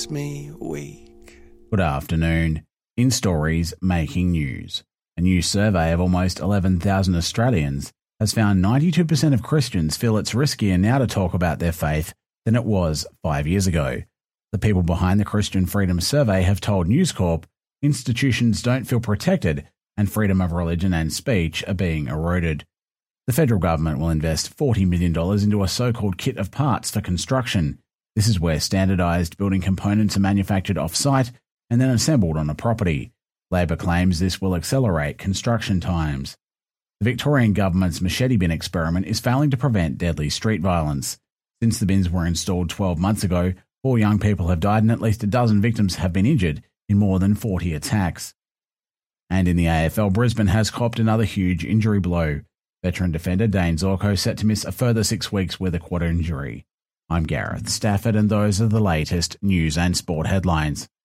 makes me weak. Good afternoon. In stories making news, a new survey of almost 11,000 Australians has found 92% of Christians feel it's riskier now to talk about their faith than it was 5 years ago. The people behind the Christian Freedom Survey have told News Corp institutions don't feel protected and freedom of religion and speech are being eroded. The federal government will invest $40 million into a so-called kit of parts for construction. This is where standardised building components are manufactured off-site and then assembled on a property. Labor claims this will accelerate construction times. The Victorian government's machete bin experiment is failing to prevent deadly street violence. Since the bins were installed 12 months ago, 4 young people have died and at least a dozen victims have been injured in more than 40 attacks. And in the AFL, Brisbane has copped another huge injury blow. Veteran defender Dane Zorko set to miss a further 6 weeks with a quad injury. I'm Gareth Stafford and those are the latest news and sport headlines.